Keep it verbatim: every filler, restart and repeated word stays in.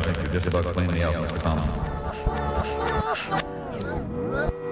think you're just about cleaned me out, Mister Thomas.